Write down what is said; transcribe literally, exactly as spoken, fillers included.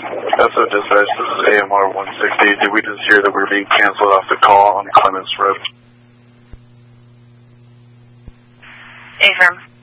That's a dispatch. This is A M R one sixty. Did we just hear that we're being canceled off the call on Clements Road? Affirm.